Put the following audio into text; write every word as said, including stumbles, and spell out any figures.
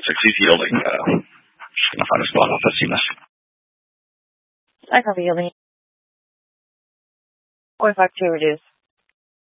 積フィールドいいから、中のスパーの立ちましょう。 I copy, Yelene. forty-five to reduce.